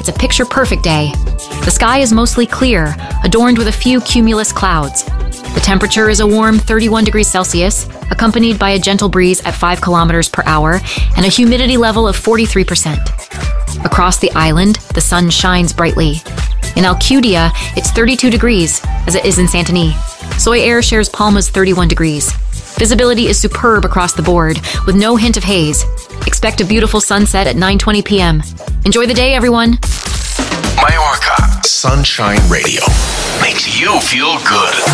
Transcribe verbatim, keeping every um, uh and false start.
it's a picture-perfect day. The sky is mostly clear, adorned with a few cumulus clouds. The temperature is a warm thirty-one degrees Celsius, accompanied by a gentle breeze at five kilometers per hour and a humidity level of forty-three percent. Across the island, the sun shines brightly. In Alcudia, it's thirty-two degrees, as it is in Santini. Soy Air shares Palma's thirty-one degrees. Visibility is superb across the board, with no hint of haze. Expect a beautiful sunset at nine twenty p.m. Enjoy the day, everyone. Mallorca Sunshine Radio makes you feel good.